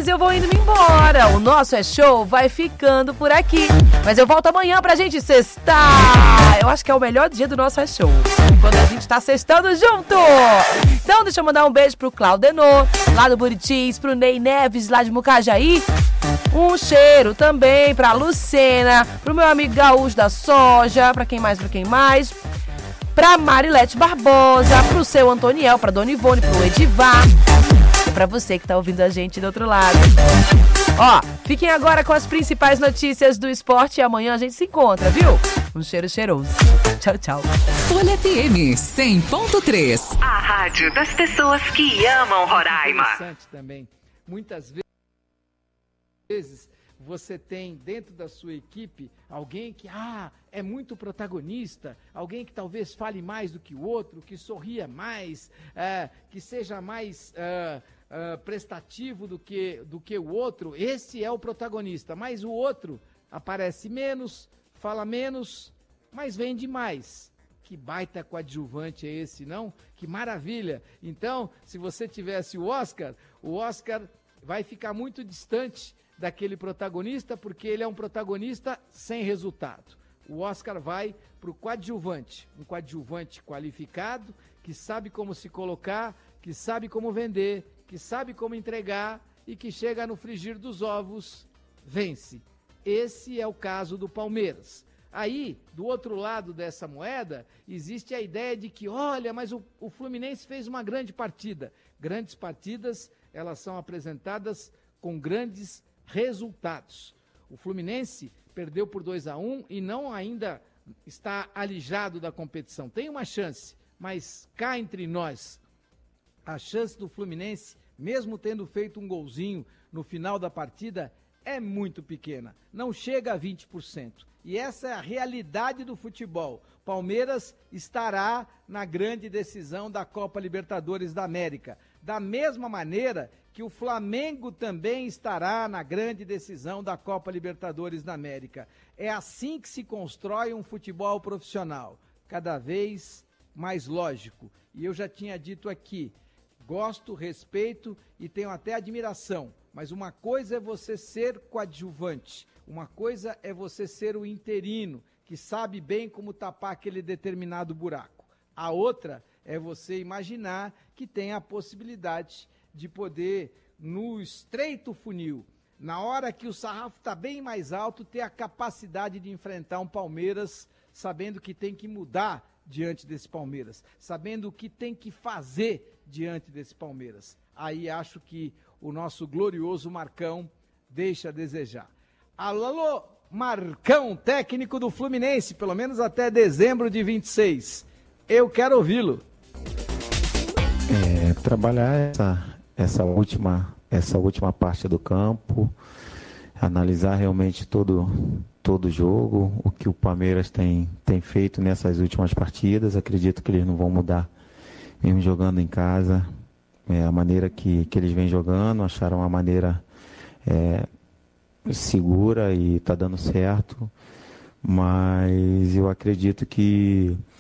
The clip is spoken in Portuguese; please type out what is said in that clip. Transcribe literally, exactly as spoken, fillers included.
mas eu vou indo embora. O nosso é show vai ficando por aqui. Mas eu volto amanhã pra gente sextar. Eu acho que é o melhor dia do nosso é show, quando a gente tá sextando junto. Então deixa eu mandar um beijo pro Claudenor, lá do Buritis, pro Ney Neves, lá de Mucajaí. Um cheiro também pra Lucena, pro meu amigo Gaúcho da Soja, pra quem mais, pra quem mais. Pra Marilete Barbosa, pro seu Antoniel, pra Dona Ivone, pro Edivar. E pra você que tá ouvindo a gente do outro lado. Ó, fiquem agora com as principais notícias do esporte e amanhã a gente se encontra, viu? Um cheiro cheiroso. Tchau, tchau. Folha F M cem ponto três. A rádio das pessoas que amam Roraima. Interessante também. Muitas vezes você tem dentro da sua equipe alguém que ah, é muito protagonista, alguém que talvez fale mais do que o outro, que sorria mais, é, que seja mais é, é, prestativo do que, do que o outro. Esse é o protagonista, mas o outro aparece menos, fala menos, mas vende mais. Que baita coadjuvante é esse, não? Que maravilha! Então, se você tivesse o Oscar, o Oscar vai ficar muito distante daquele protagonista, porque ele é um protagonista sem resultado. O Oscar vai para o coadjuvante, um coadjuvante qualificado, que sabe como se colocar, que sabe como vender, que sabe como entregar e que chega no frigir dos ovos, vence. Esse é o caso do Palmeiras. Aí, do outro lado dessa moeda, existe a ideia de que, olha, mas o, o Fluminense fez uma grande partida. Grandes partidas, elas são apresentadas com grandes resultados. O Fluminense perdeu por dois a um e não ainda está alijado da competição. Tem uma chance, mas cá entre nós, a chance do Fluminense, mesmo tendo feito um golzinho no final da partida, é muito pequena. Não chega a vinte por cento. E essa é a realidade do futebol. Palmeiras estará na grande decisão da Copa Libertadores da América. Da mesma maneira que o Flamengo também estará na grande decisão da Copa Libertadores da América. É assim que se constrói um futebol profissional, cada vez mais lógico. E eu já tinha dito aqui, gosto, respeito e tenho até admiração, mas uma coisa é você ser coadjuvante, uma coisa é você ser o interino, que sabe bem como tapar aquele determinado buraco. A outra é você imaginar que tem a possibilidade de poder, no estreito funil, na hora que o sarrafo está bem mais alto, ter a capacidade de enfrentar um Palmeiras, sabendo que tem que mudar diante desse Palmeiras, sabendo o que tem que fazer diante desse Palmeiras. Aí acho que o nosso glorioso Marcão deixa a desejar. Alô, alô, Marcão, técnico do Fluminense, pelo menos até dezembro de vinte e seis. Eu quero ouvi-lo. É, trabalhar essa, essa, última, essa última parte do campo, analisar realmente todo todo jogo, o que o Palmeiras tem, tem feito nessas últimas partidas. Acredito que eles não vão mudar, mesmo jogando em casa, é, a maneira que, que eles vêm jogando, acharam uma maneira é, segura e está dando certo, mas eu acredito que